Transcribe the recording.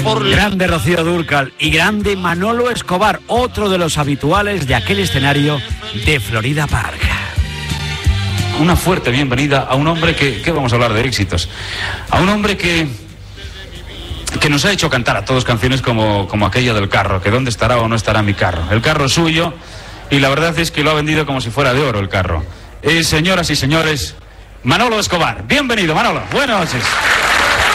Grande Rocío Dúrcal y grande Manolo Escobar, otro de los habituales de aquel escenario de Florida Park. Una fuerte bienvenida a un hombre que vamos a hablar de éxitos, a un hombre que nos ha hecho cantar a todos canciones como aquella del carro, que dónde estará o no estará mi carro. El carro es suyo y la verdad es que lo ha vendido como si fuera de oro el carro. Señoras y señores, Manolo Escobar. Bienvenido, Manolo. Buenas noches.